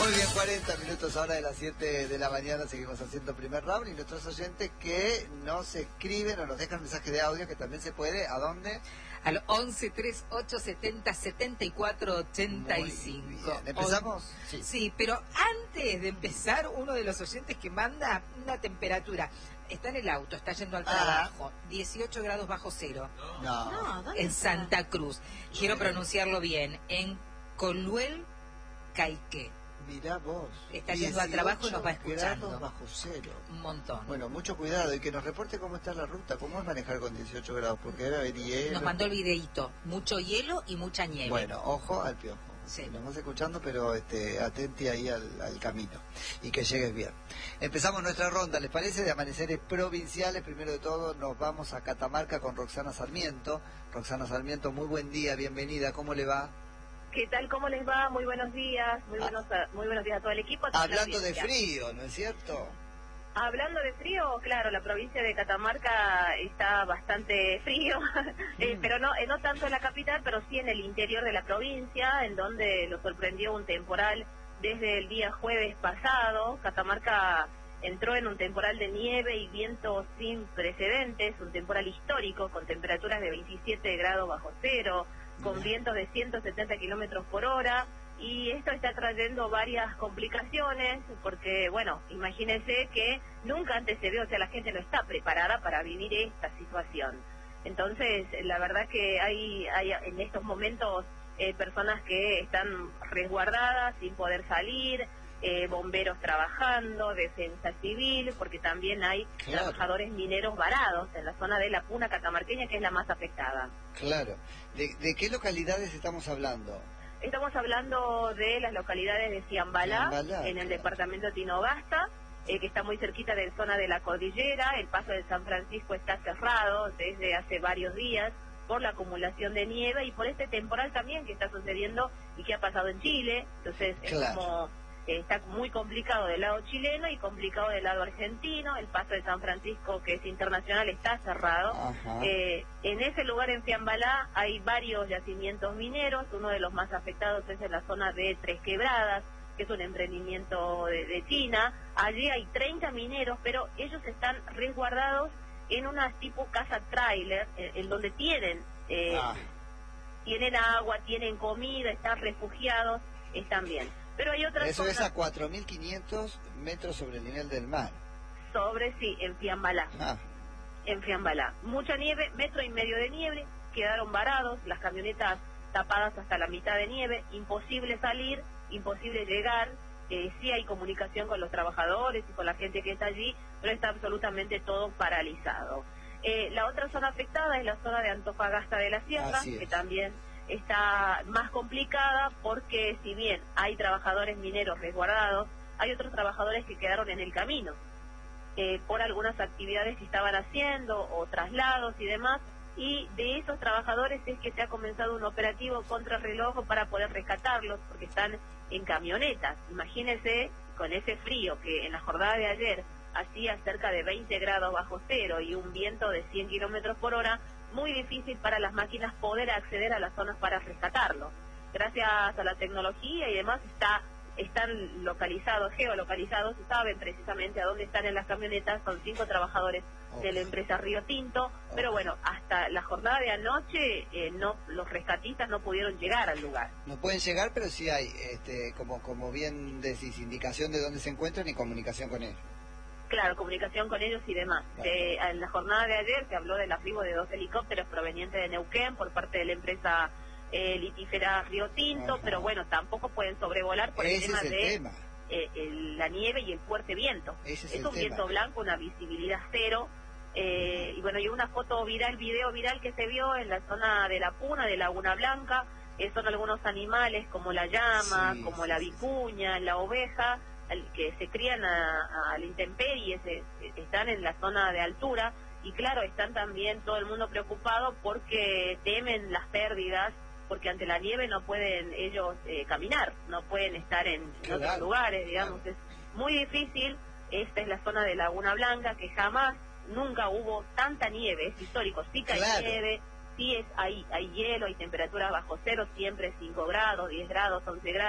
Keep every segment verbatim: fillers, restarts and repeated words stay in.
Muy bien, cuarenta minutos ahora de las siete de la mañana, seguimos haciendo primer round y nuestros oyentes que nos escriben o nos dejan mensaje de audio, que también se puede, ¿a dónde? Al once treinta y ocho setenta setenta y cuatro ochenta y cinco. Bien. ¿Empezamos? Sí. Sí, pero antes de empezar, uno de los oyentes que manda una temperatura. Está en el auto, está yendo al trabajo, ah. dieciocho grados bajo cero. No. no ¿dónde en está? Santa Cruz. Quiero pronunciarlo bien. En Coluel, Caique. Mirá vos. Está yendo al trabajo y nos va escuchando. Grados bajo cero. Un montón. Bueno, mucho cuidado y que nos reporte cómo está la ruta, cómo es manejar con dieciocho grados, porque debe haber hielo. Nos mandó el videíto, mucho hielo y mucha nieve. Bueno, ojo al piojo. Sí. Nos vas escuchando, pero este, atente ahí al, al camino y que llegues bien. Empezamos nuestra ronda, ¿les parece? De amaneceres provinciales. Primero de todo nos vamos a Catamarca con Roxana Sarmiento. Roxana Sarmiento, muy buen día, bienvenida, ¿cómo le va? ¿Qué tal? ¿Cómo les va? Muy buenos días, muy buenos, ah. muy buenos días a todo el equipo. Hablando de frío, ¿no es cierto? Hablando de frío, claro, la provincia de Catamarca está bastante frío, eh, mm. pero no eh, no tanto en la capital, pero sí en el interior de la provincia, en donde lo sorprendió un temporal desde el día jueves pasado. Catamarca entró en un temporal de nieve y vientos sin precedentes, un temporal histórico con temperaturas de veintisiete grados bajo cero, con vientos de ciento setenta kilómetros por hora, y esto está trayendo varias complicaciones, porque, bueno, imagínense que nunca antes se vio, o sea, la gente no está preparada para vivir esta situación. Entonces, la verdad que hay, hay en estos momentos eh, personas que están resguardadas sin poder salir, eh, bomberos trabajando, defensa civil, porque también hay claro. trabajadores mineros varados en la zona de la Puna catamarqueña, que es la más afectada. Claro. ¿De, de qué localidades estamos hablando? Estamos hablando de las localidades de Fiambalá, Fiambalá en el claro. departamento de Tinogasta, eh, que está muy cerquita de la zona de la cordillera. El paso de San Francisco está cerrado desde hace varios días por la acumulación de nieve y por este temporal también que está sucediendo y que ha pasado en Chile. Entonces claro. es como... está muy complicado del lado chileno y complicado del lado argentino. El paso de San Francisco, que es internacional, está cerrado. Eh, en ese lugar, en Fiambalá, hay varios yacimientos mineros. Uno de los más afectados es en la zona de Tres Quebradas, que es un emprendimiento de, de China. Allí hay treinta mineros, pero ellos están resguardados en una tipo casa trailer, en, en donde tienen, eh, ah. tienen agua, tienen comida, están refugiados, están bien. Pero hay otras Eso zonas... es a cuatro mil quinientos metros sobre el nivel del mar. Sobre, sí, en Fiambalá. Ah. En Fiambalá. Mucha nieve, metro y medio de nieve, quedaron varados, las camionetas tapadas hasta la mitad de nieve, imposible salir, imposible llegar, eh, sí hay comunicación con los trabajadores y con la gente que está allí, pero está absolutamente todo paralizado. Eh, la otra zona afectada es la zona de Antofagasta de la Sierra, que también... está más complicada porque si bien hay trabajadores mineros resguardados, hay otros trabajadores que quedaron en el camino eh, por algunas actividades que estaban haciendo o traslados y demás, y de esos trabajadores es que se ha comenzado un operativo contrarreloj para poder rescatarlos porque están en camionetas. Imagínense con ese frío que en la jornada de ayer hacía cerca de veinte grados bajo cero y un viento de cien kilómetros por hora, muy difícil para las máquinas poder acceder a las zonas para rescatarlo. Gracias a la tecnología y demás está están localizados, geolocalizados, saben precisamente a dónde están en las camionetas. Son cinco trabajadores oh. de la empresa Río Tinto, oh. pero bueno, hasta la jornada de anoche eh, no los rescatistas no pudieron llegar al lugar. No pueden llegar, pero sí hay, este, como como bien decís, indicación de dónde se encuentran y comunicación con ellos. Claro, comunicación con ellos y demás. Claro. De, en la jornada de ayer se habló del arribo de dos helicópteros provenientes de Neuquén por parte de la empresa eh, litífera Río Tinto, Ajá. pero bueno, tampoco pueden sobrevolar por Ese el tema es el de tema. Eh, el, la nieve y el fuerte viento. Ese es es el un tema. viento blanco, una visibilidad cero. Eh, y bueno, y una foto viral, video viral que se vio en la zona de la Puna, de Laguna Blanca. Eh, son algunos animales como la llama, sí, como sí, la vicuña, sí. la oveja, que se crían a, a la intemperie, se, están en la zona de altura y claro, están también todo el mundo preocupado porque temen las pérdidas, porque ante la nieve no pueden ellos eh, caminar, no pueden estar en, en claro, otros lugares, digamos, claro. Es muy difícil. Esta es la zona de Laguna Blanca, que jamás, nunca hubo tanta nieve, es histórico, sí que hay claro. nieve, sí es, hay, hay hielo, hay temperaturas bajo cero, siempre cinco grados, diez grados, once grados,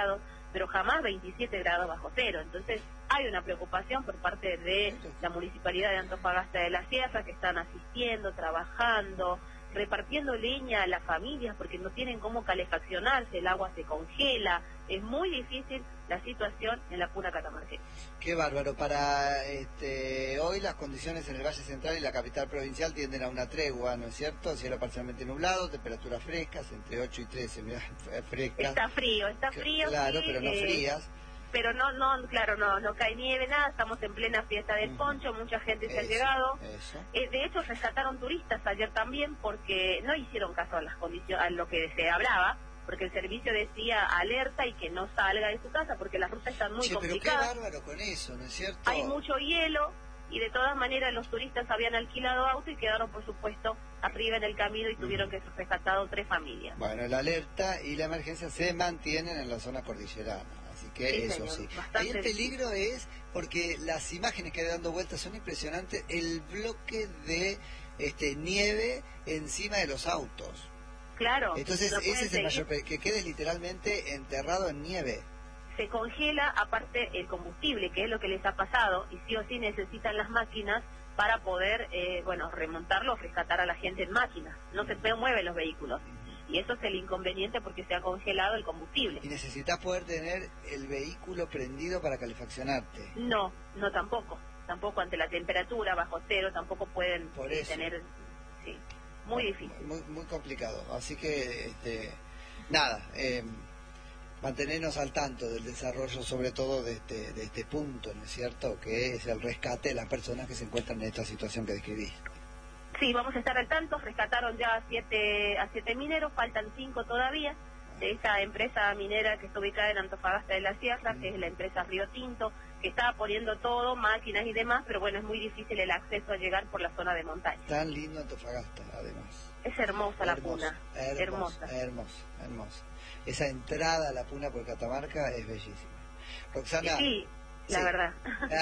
pero jamás veintisiete grados bajo cero. Entonces hay una preocupación por parte de la Municipalidad de Antofagasta de la Sierra, que están asistiendo, trabajando, repartiendo leña a las familias porque no tienen cómo calefaccionarse, el agua se congela, es muy difícil la situación en la puna catamarqueña. Qué bárbaro. Para este, hoy las condiciones en el Valle Central y la capital provincial tienden a una tregua, ¿no es cierto? Cielo parcialmente nublado, temperaturas frescas, entre ocho y trece, mirá, frescas. Está frío, está frío. Claro, sí, pero no eh, frías. Pero no, no, claro, no, no cae nieve, nada, estamos en plena fiesta del poncho, mucha gente se Eso, ha llegado. eso. Eh, de hecho, rescataron turistas ayer también porque no hicieron caso a las condiciones, a lo que se hablaba, porque el servicio decía alerta y que no salga de su casa porque las rutas están muy Che, complicadas. pero qué bárbaro con eso, ¿no es cierto? Hay mucho hielo y de todas maneras los turistas habían alquilado auto y quedaron, por supuesto, arriba en el camino y tuvieron que ser rescatados tres familias. Bueno, la alerta y la emergencia se mantienen en la zona cordillerana. Así que Sí, eso señor, sí. bastante Ahí el peligro es, porque las imágenes que hay dando vueltas son impresionantes, el bloque de este nieve encima de los autos. Claro. Entonces no ese pueden es el mayor seguir. peligro, que quede literalmente enterrado en nieve. Se congela aparte el combustible, que es lo que les ha pasado, y sí o sí necesitan las máquinas para poder, eh, bueno, remontarlo, rescatar a la gente en máquinas. No se mueven los vehículos. Y eso es el inconveniente porque se ha congelado el combustible. Y necesitas poder tener el vehículo prendido para calefaccionarte. No, no tampoco. Tampoco ante la temperatura bajo cero, tampoco pueden Por eh, eso. tener... Sí, muy difícil. Muy, muy complicado. Así que, este, nada, eh, mantenernos al tanto del desarrollo, sobre todo de este, de este punto, ¿no es cierto? Que es el rescate de las personas que se encuentran en esta situación que describí. Sí, vamos a estar al tanto. Rescataron ya a siete, a siete mineros, faltan cinco todavía, de esa empresa minera que está ubicada en Antofagasta de la Sierra, que es la empresa Río Tinto, que estaba poniendo todo, máquinas y demás, pero bueno, es muy difícil el acceso a llegar por la zona de montaña. Tan lindo Antofagasta, además. Es hermosa la Hermoso, puna, hermosa. hermosa. Hermosa, hermosa. Esa entrada a la puna por Catamarca es bellísima. Roxana. Sí, la sí. verdad.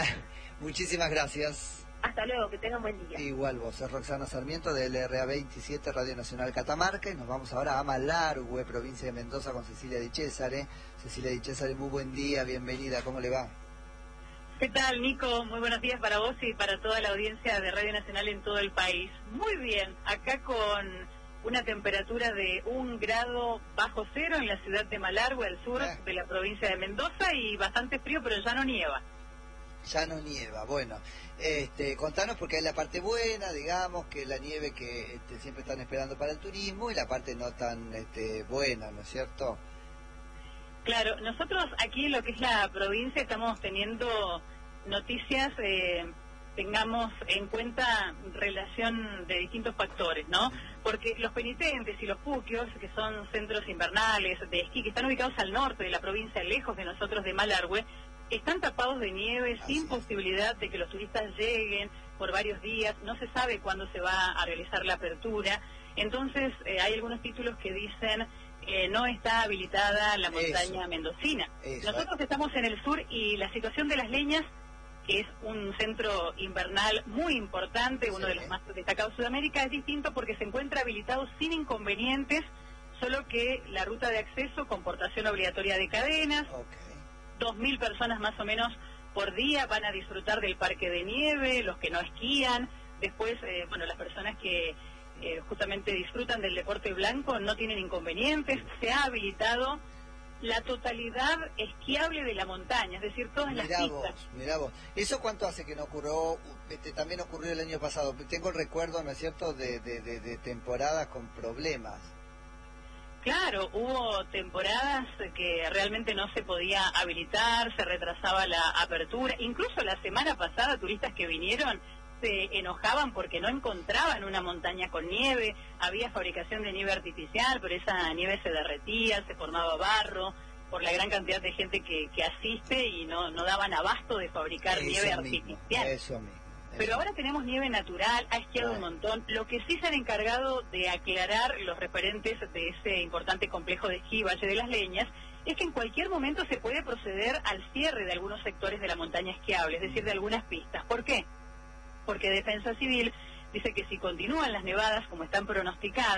Muchísimas gracias. Hasta luego, que tengan buen día. Igual vos, es Roxana Sarmiento de L R A veintisiete Radio Nacional Catamarca y nos vamos ahora a Malargüe, provincia de Mendoza, con Cecilia Di Cesare. Cecilia Di Cesare, muy buen día, bienvenida, ¿cómo le va? ¿Qué tal, Nico? Muy buenos días para vos y para toda la audiencia de Radio Nacional en todo el país. Muy bien, acá con una temperatura de un grado bajo cero en la ciudad de Malargüe, al sur eh. de la provincia de Mendoza, y bastante frío, pero ya no nieva. Ya no nieva, bueno, este, contanos porque hay la parte buena, digamos, que es la nieve que este, siempre están esperando para el turismo y la parte no tan este, buena, ¿no es cierto? Claro, nosotros aquí en lo que es la provincia estamos teniendo noticias, eh, tengamos en cuenta relación de distintos factores, ¿no? Porque los penitentes y los puquios, que son centros invernales de esquí, que están ubicados al norte de la provincia, lejos de nosotros de Malargüe, están tapados de nieve, sin posibilidad de que los turistas lleguen por varios días, no se sabe cuándo se va a realizar la apertura. Entonces eh, hay algunos títulos que dicen eh, no está habilitada la montaña Eso. mendocina. Eso. Nosotros estamos en el sur y la situación de Las Leñas, que es un centro invernal muy importante, uno Sí. de los más destacados de Sudamérica, es distinto porque se encuentra habilitado sin inconvenientes, solo que la ruta de acceso con portación obligatoria de cadenas, Okay. dos mil personas más o menos por día van a disfrutar del parque de nieve, los que no esquían, después, eh, bueno, las personas que eh, justamente disfrutan del deporte blanco no tienen inconvenientes, se ha habilitado la totalidad esquiable de la montaña, es decir, todas Mirá las vos, pistas. mirá vos. ¿Eso cuánto hace que no ocurrió? Este, también ocurrió el año pasado. Tengo el recuerdo, ¿no es cierto?, de, de, de, de temporadas con problemas. Claro, hubo temporadas que realmente no se podía habilitar, se retrasaba la apertura, incluso la semana pasada turistas que vinieron se enojaban porque no encontraban una montaña con nieve, había fabricación de nieve artificial, pero esa nieve se derretía, se formaba barro, por la gran cantidad de gente que, que asiste y no, no daban abasto de fabricar Eso nieve mismo, artificial. Eso mismo. Pero ahora tenemos nieve natural, ha esquiado un montón. Lo que sí se han encargado de aclarar los referentes de ese importante complejo de esquí Valle de las Leñas es que en cualquier momento se puede proceder al cierre de algunos sectores de la montaña esquiable, es decir, de algunas pistas. ¿Por qué? Porque Defensa Civil dice que si continúan las nevadas como están pronosticadas,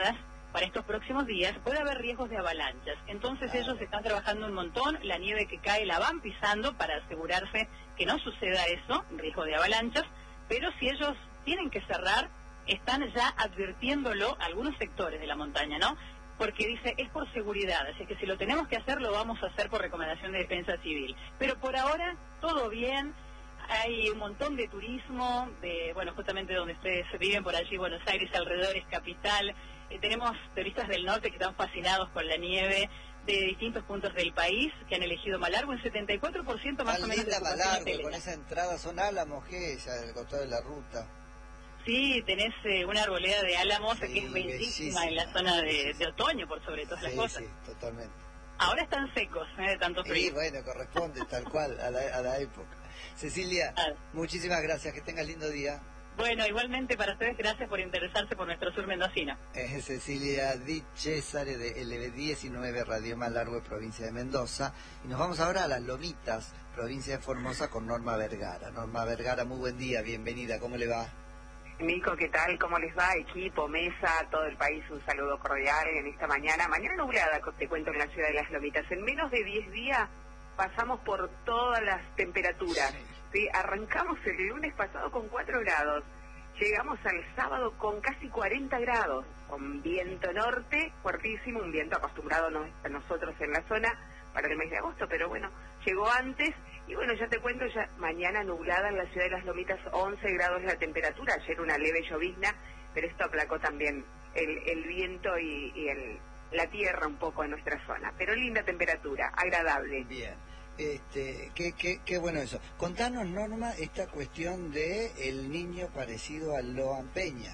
para estos próximos días puede haber riesgos de avalanchas. Entonces ellos están trabajando un montón, la nieve que cae la van pisando para asegurarse que no suceda eso, riesgo de avalanchas, pero si ellos tienen que cerrar, están ya advirtiéndolo a algunos sectores de la montaña, ¿no? Porque dice, es por seguridad, así que si lo tenemos que hacer, lo vamos a hacer por recomendación de Defensa Civil. Pero por ahora, todo bien, hay un montón de turismo, de bueno, justamente donde ustedes viven, por allí, Buenos Aires, alrededores, capital. Eh, tenemos turistas del norte que están fascinados con la nieve, de distintos puntos del país, que han elegido Malargüe, un setenta y cuatro por ciento más Tan o menos de linda ocupación Malargüe, hotelera. con esa entrada son álamos, ¿qué es? Al costado de la ruta. Sí, tenés eh, una arboleda de álamos Sí, que es bellísima bellísima, en la zona de, bellísima. de otoño, por sobre todas las Sí, cosas. sí, totalmente. Ahora están secos, eh, de tanto Sí, frío. bueno, corresponde tal cual a la, a la época. Cecilia, Ah. muchísimas gracias, que tengas lindo día. Bueno, igualmente para ustedes, gracias por interesarse por nuestro sur mendocino. Es Cecilia Di Cesare de L B diecinueve, Radio Malargüe, provincia de Mendoza. Y nos vamos ahora a Las Lomitas, provincia de Formosa, con Norma Vergara. Norma Vergara, muy buen día, bienvenida, ¿cómo le va? Nico, ¿qué tal? ¿Cómo les va? Equipo, mesa, todo el país, un saludo cordial en esta mañana. Mañana nublada, te cuento, en la ciudad de Las Lomitas. En menos de diez días pasamos por todas las temperaturas. ¿Sí? Arrancamos el lunes pasado con cuatro grados. Llegamos al sábado con casi cuarenta grados, con viento norte fuertísimo, un viento acostumbrado no- a nosotros en la zona para el mes de agosto, pero bueno, llegó antes. Y bueno, ya te cuento, ya mañana nublada en la ciudad de Las Lomitas, once grados la temperatura, ayer una leve llovizna, pero esto aplacó también el, el viento y, y el, la tierra un poco en nuestra zona. Pero linda temperatura, agradable. Bien. Este, qué, qué, qué bueno eso. Contanos, Norma, esta cuestión de el niño parecido a Loan Peña.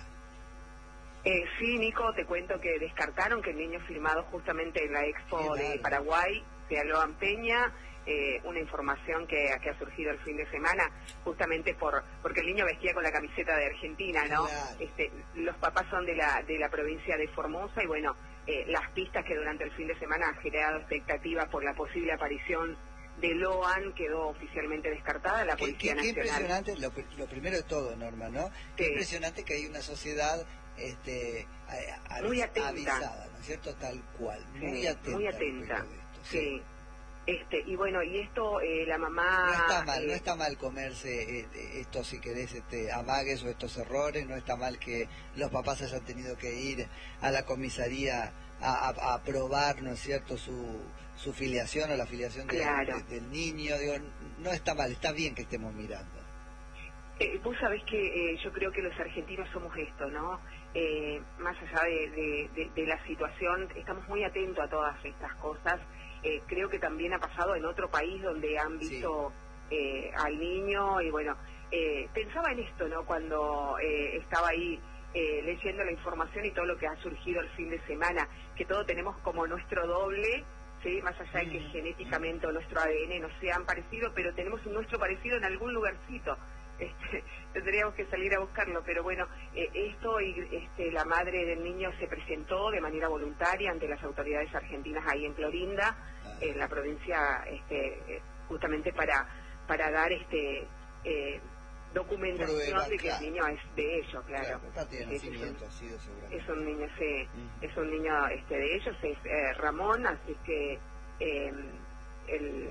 Eh, sí, Nico, te cuento que descartaron que el niño firmado justamente en la Expo Qué de raro. Paraguay sea Loan Peña. Eh, una información que, que ha surgido el fin de semana, justamente por porque el niño vestía con la camiseta de Argentina, ¿no? Claro. Este, los papás son de la de la provincia de Formosa y bueno, eh, las pistas que durante el fin de semana han generado expectativa por la posible aparición de Loan quedó oficialmente descartada. La Qué, Policía qué- qué Nacional. impresionante, lo, pr- lo primero de todo, Norma, ¿no? Qué Sí. impresionante que hay una sociedad este, a- a- Muy atenta. avisada, ¿no es cierto? Tal cual, muy Sí, atenta. muy al atenta. respecto de esto, Sí. Este, y bueno, y esto, eh, la mamá... No está mal, eh, no está mal comerse eh, eh, estos, si querés, este, amagues o estos errores, no está mal que los papás hayan tenido que ir a la comisaría a, a, a probar, ¿no es cierto?, su, su filiación o la filiación de- Claro. de- del niño, digo, no está mal, está bien que estemos mirando. Eh, vos sabés que eh, yo creo que los argentinos somos esto, ¿no? Eh, más allá de, de- de- de la situación, estamos muy atentos a todas estas cosas. Eh, creo que también ha pasado en otro país donde han Sí. visto eh, al niño y bueno, eh, pensaba en esto, ¿no? Cuando eh, estaba ahí eh, leyendo la información y todo lo que ha surgido el fin de semana, que todo tenemos como nuestro doble, ¿sí? Más allá de que Mm. genéticamente o nuestro A D N no sean parecidos, pero tenemos un nuestro parecido en algún lugarcito. Este, tendríamos que salir a buscarlo, pero bueno, eh, esto y este, la madre del niño se presentó de manera voluntaria ante las autoridades argentinas ahí en Clorinda, Ah. en la provincia, este, eh, justamente para para dar este eh, documentación Prueba, de que claro. el niño es de ellos, claro. Claro, papá tiene Es- es un- nacimiento, ha sido seguramente. es un niño, sí, Mm. es un niño este de ellos, es eh, Ramón, así que eh, el,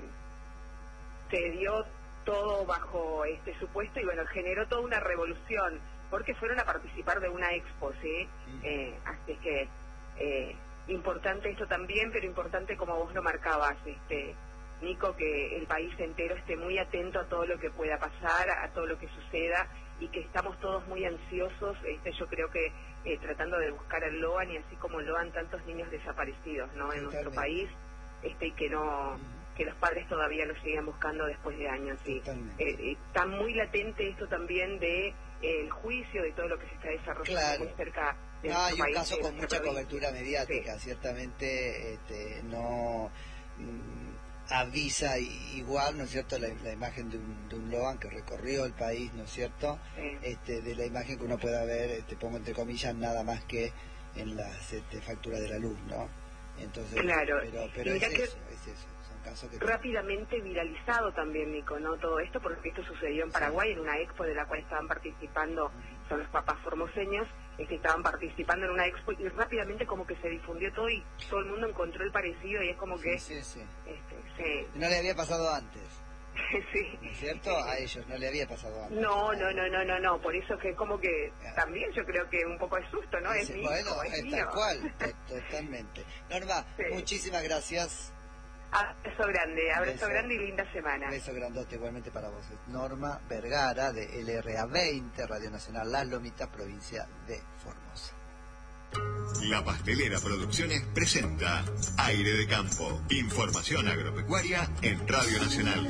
se dio todo bajo este supuesto y bueno, generó toda una revolución, porque fueron a participar de una expo, ¿sí? Mm. Eh, así que eh, importante esto también, pero importante como vos lo marcabas, este Nico, que el país entero esté muy atento a todo lo que pueda pasar, a todo lo que suceda y que estamos todos muy ansiosos, este yo creo que eh, tratando de buscar al Loan y así como Loan tantos niños desaparecidos, ¿no? En nuestro Totalmente. país, este y que no Ujú. que los padres todavía lo sigan buscando después de años, sí. Totalmente. Eh, está muy latente esto también de eh, el juicio de todo lo que se está desarrollando Claro. muy cerca de No, nuestro hay un país, caso de con nuestra mucha provincia. cobertura mediática, ciertamente este, no mm, avisa i- igual, ¿no es cierto?, la, la imagen de un, de un Loan que recorrió el país, ¿no es cierto?, Sí. este, de la imagen que uno pueda ver, este, pongo entre comillas, nada más que en las este, facturas de la luz, ¿no? Entonces, Claro. pero, pero Y es mirá que- eso, es eso, son casos que... Rápidamente viralizado también, Nico, ¿no? Todo esto, porque esto sucedió en Paraguay, en una expo de la cual estaban participando, son los papás formoseños, este, estaban participando en una expo y rápidamente como que se difundió todo y todo el mundo encontró el parecido y es como que... Sí, sí, sí. Este, sí. No le había pasado antes. Sí. ¿No es cierto? A ellos no le había pasado antes. No, no, no, no, no, no, por eso es que como que también yo creo que un poco de susto, ¿no? Es Sí, mi bueno, hijo, es es mío. tal cual, to- totalmente. Norma, Sí. muchísimas gracias. Abrazo grande, abrazo Beso. grande y linda semana. Beso grandote igualmente para vos. Norma Vergara de L R A veinte, Radio Nacional Las Lomitas, provincia de Formosa. La Pastelera Producciones presenta Aire de Campo. Información agropecuaria en Radio Nacional.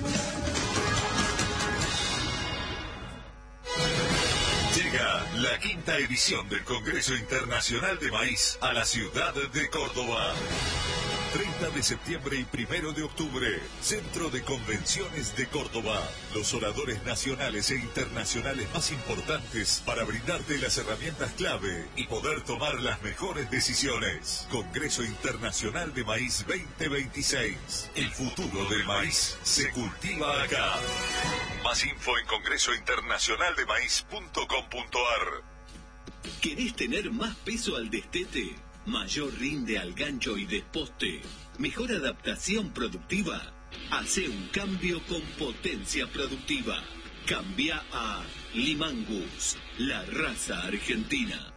Llega la quinta edición del Congreso Internacional de Maíz a la ciudad de Córdoba. treinta de septiembre y primero de octubre, Centro de Convenciones de Córdoba. Los oradores nacionales e internacionales más importantes para brindarte las herramientas clave y poder tomar las mejores decisiones. Congreso Internacional de Maíz veinte veintiséis. El futuro del maíz se cultiva acá. Más info en congreso internacional de maíz punto com punto ar. ¿Querés tener más peso al destete? Mayor rinde al gancho y desposte. Mejor adaptación productiva. Hace un cambio con potencia productiva. Cambia a Limangus, la raza argentina.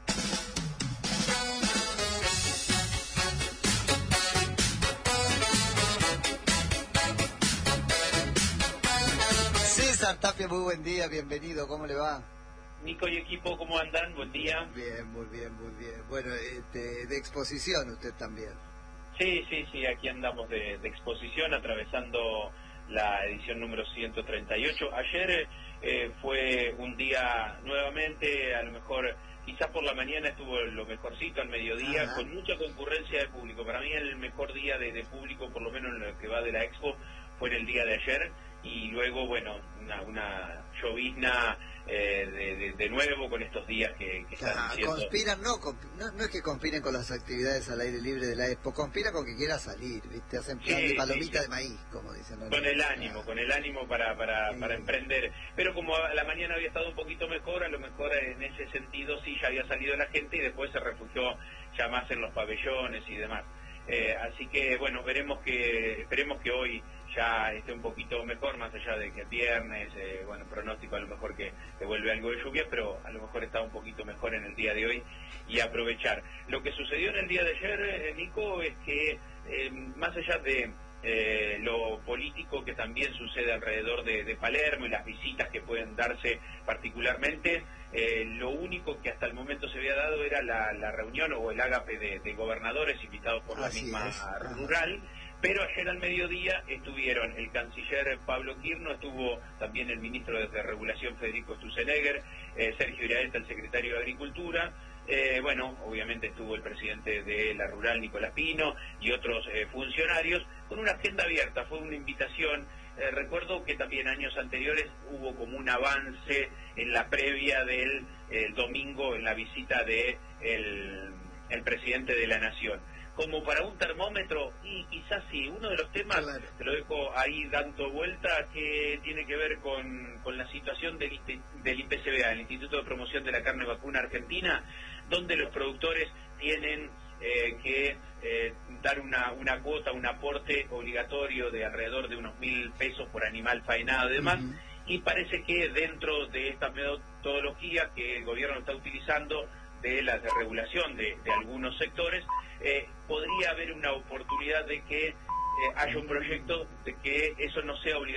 César Tapia, muy buen día, bienvenido, ¿cómo le va? Nico y equipo, ¿cómo andan? Buen día. Bien, muy bien, muy bien. Bueno, este, de exposición usted también. Sí, sí, sí, aquí andamos de, de exposición, atravesando la edición número ciento treinta y ocho. Ayer eh, fue un día nuevamente, a lo mejor, quizás por la mañana estuvo lo mejorcito, al mediodía, Ajá. con mucha concurrencia de público. Para mí el mejor día de, de público, por lo menos en lo que va de la expo, fue en el día de ayer. Y luego, bueno, una, una llovizna eh, de, de, de nuevo con estos días que, que están Ah, siendo... conspiran, no, consp- no, no es que conspiren con las actividades al aire libre de la expo, conspiran con que quiera salir, ¿viste? Hacen plan Sí, de palomita sí, sí. de maíz, como dicen. ¿no? Con el ánimo, con el ánimo para, para, Sí. para emprender. Pero como a la mañana había estado un poquito mejor, a lo mejor en ese sentido sí ya había salido la gente y después se refugió ya más en los pabellones y demás. Eh, así que bueno, veremos que esperemos que hoy ya esté un poquito mejor, más allá de que viernes, eh, bueno, pronóstico a lo mejor que, que vuelve algo de lluvia, pero a lo mejor está un poquito mejor en el día de hoy y aprovechar. Lo que sucedió en el día de ayer, eh, Nico, es que eh, más allá de eh, lo político que también sucede alrededor de, de Palermo y las visitas que pueden darse particularmente, eh, lo único que hasta el momento se había dado era la, la reunión o el ágape de, de gobernadores invitados por la Así misma es. Ajá. rural. Pero ayer al mediodía estuvieron el canciller Pablo Quirno, estuvo también el ministro de Regulación Federico Sturzenegger, eh, Sergio Iraeta, el secretario de Agricultura, eh, bueno, obviamente estuvo el presidente de la rural, Nicolás Pino, y otros eh, funcionarios, con una agenda abierta, fue una invitación. Eh, recuerdo que también años anteriores hubo como un avance en la previa del el domingo en la visita de el, el presidente de la Nación. Como para un termómetro, y quizás sí, uno de los temas, Claro. te lo dejo ahí dando vuelta, que tiene que ver con, con la situación del, I P- del I P C B A, el Instituto de Promoción de la Carne Vacuna Argentina, donde los productores tienen eh, que eh, dar una, una cuota, un aporte obligatorio de alrededor de unos mil pesos por animal faenado y demás. Ujú. Y parece que dentro de esta metodología que el gobierno está utilizando de la desregulación de, de algunos sectores, eh, podría haber una oportunidad de que eh, haya un proyecto de que eso no sea obligatorio.